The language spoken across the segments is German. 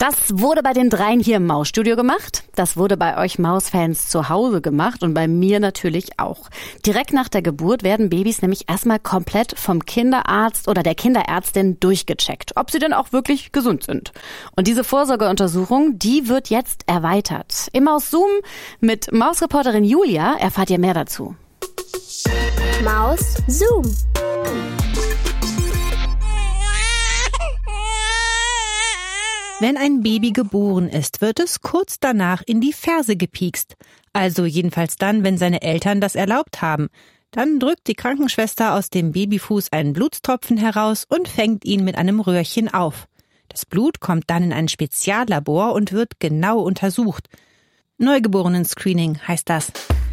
Das wurde bei den dreien hier im Mausstudio gemacht. Das wurde bei euch Mausfans zu Hause gemacht und bei mir natürlich auch. Direkt nach der Geburt werden Babys nämlich erstmal komplett vom Kinderarzt oder der Kinderärztin durchgecheckt, ob sie denn auch wirklich gesund sind. Und diese Vorsorgeuntersuchung, die wird jetzt erweitert. Im Maus Zoom mit Mausreporterin Julia erfahrt ihr mehr dazu. Maus Zoom. Wenn ein Baby geboren ist, wird es kurz danach in die Ferse gepiekst. Also jedenfalls dann, wenn seine Eltern das erlaubt haben. Dann drückt die Krankenschwester aus dem Babyfuß einen Blutstropfen heraus und fängt ihn mit einem Röhrchen auf. Das Blut kommt dann in ein Speziallabor und wird genau untersucht. Neugeborenen-Screening heißt das.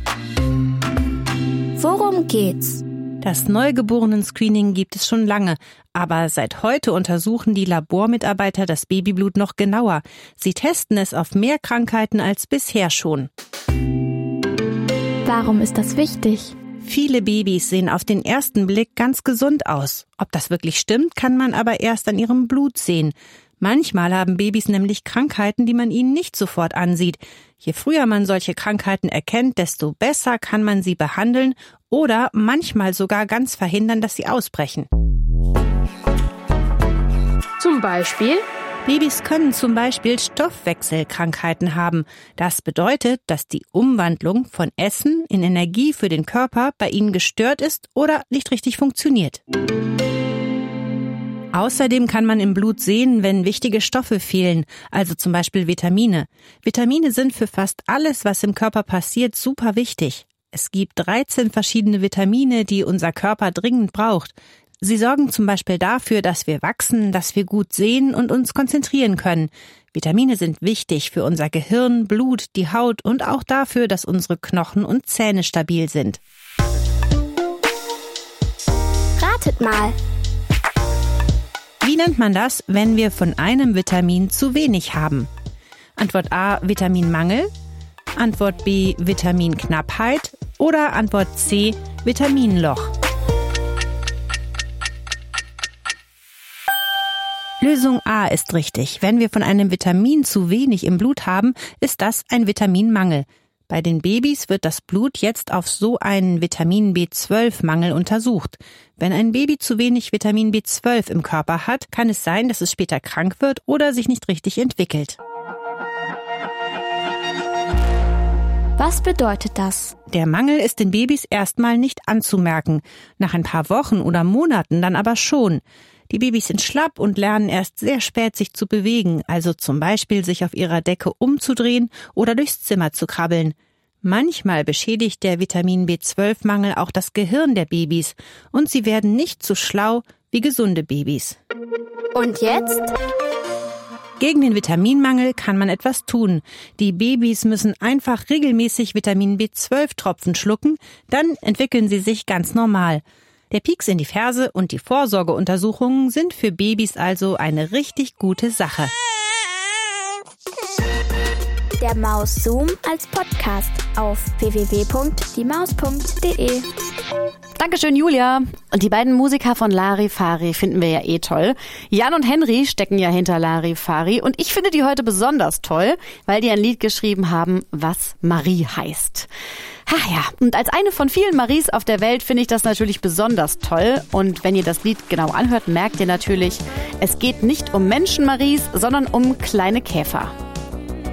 Worum geht's? Das Neugeborenen-Screening gibt es schon lange, aber seit heute untersuchen die Labormitarbeiter das Babyblut noch genauer. Sie testen es auf mehr Krankheiten als bisher schon. Warum ist das wichtig? Viele Babys sehen auf den ersten Blick ganz gesund aus. Ob das wirklich stimmt, kann man aber erst an ihrem Blut sehen. Manchmal haben Babys nämlich Krankheiten, die man ihnen nicht sofort ansieht. Je früher man solche Krankheiten erkennt, desto besser kann man sie behandeln oder manchmal sogar ganz verhindern, dass sie ausbrechen. Zum Beispiel? Babys können zum Beispiel Stoffwechselkrankheiten haben. Das bedeutet, dass die Umwandlung von Essen in Energie für den Körper bei ihnen gestört ist oder nicht richtig funktioniert. Außerdem kann man im Blut sehen, wenn wichtige Stoffe fehlen, also zum Beispiel Vitamine. Vitamine sind für fast alles, was im Körper passiert, super wichtig. Es gibt 13 verschiedene Vitamine, die unser Körper dringend braucht. Sie sorgen zum Beispiel dafür, dass wir wachsen, dass wir gut sehen und uns konzentrieren können. Vitamine sind wichtig für unser Gehirn, Blut, die Haut und auch dafür, dass unsere Knochen und Zähne stabil sind. Ratet mal. Wie nennt man das, wenn wir von einem Vitamin zu wenig haben? Antwort A, Vitaminmangel. Antwort B, Vitaminknappheit. Oder Antwort C, Vitaminloch. Lösung A ist richtig. Wenn wir von einem Vitamin zu wenig im Blut haben, ist das ein Vitaminmangel. Bei den Babys wird das Blut jetzt auf so einen Vitamin B12-Mangel untersucht. Wenn ein Baby zu wenig Vitamin B12 im Körper hat, kann es sein, dass es später krank wird oder sich nicht richtig entwickelt. Was bedeutet das? Der Mangel ist den Babys erstmal nicht anzumerken, nach ein paar Wochen oder Monaten dann aber schon. Die Babys sind schlapp und lernen erst sehr spät, sich zu bewegen, also zum Beispiel sich auf ihrer Decke umzudrehen oder durchs Zimmer zu krabbeln. Manchmal beschädigt der Vitamin B12-Mangel auch das Gehirn der Babys und sie werden nicht so schlau wie gesunde Babys. Und jetzt? Gegen den Vitaminmangel kann man etwas tun. Die Babys müssen einfach regelmäßig Vitamin B12-Tropfen schlucken, dann entwickeln sie sich ganz normal. Der Pieks in die Ferse und die Vorsorgeuntersuchungen sind für Babys also eine richtig gute Sache. Der Maus Zoom als Podcast auf www.diemaus.de. Dankeschön, Julia. Und die beiden Musiker von Larifari finden wir ja eh toll. Jan und Henry stecken ja hinter Larifari und ich finde die heute besonders toll, weil die ein Lied geschrieben haben, was Marie heißt. Ach ja, und als eine von vielen Maries auf der Welt finde ich das natürlich besonders toll. Und wenn ihr das Lied genau anhört, merkt ihr natürlich, es geht nicht um Menschen-Maries, sondern um kleine Käfer.